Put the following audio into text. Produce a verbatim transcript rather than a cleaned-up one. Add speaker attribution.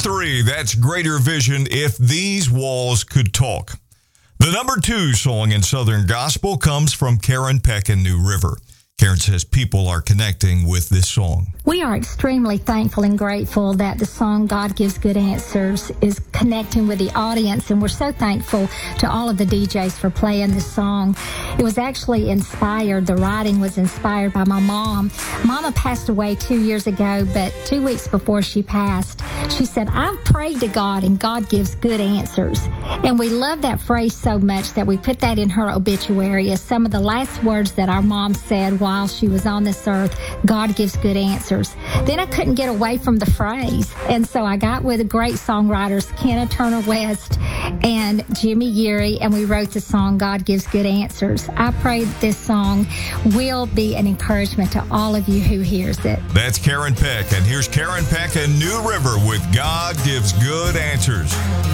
Speaker 1: three, that's Greater Vision, If These Walls Could Talk. The number two song in Southern Gospel comes from Karen Peck in New River. Karen says people are connecting with this song.
Speaker 2: We are extremely thankful and grateful that the song God Gives Good Answers is connecting with the audience, and we're so thankful to all of the D Js for playing this song. It was actually inspired, the writing was inspired by my mom. Mama passed away two years ago, but two weeks before she passed, she said, I've prayed to God and God gives good answers. And we love that phrase so much that we put that in her obituary as some of the last words that our mom said while she was on this earth. God gives good answers. Then I couldn't get away from the phrase. And so I got with the great songwriters, Kenna Turner West and Jimmy Geary, and we wrote the song, God Gives Good Answers. I pray that this song will be an encouragement to all of you who hears it.
Speaker 1: That's Karen Peck, and here's Karen Peck in New River with God Gives Good Answers.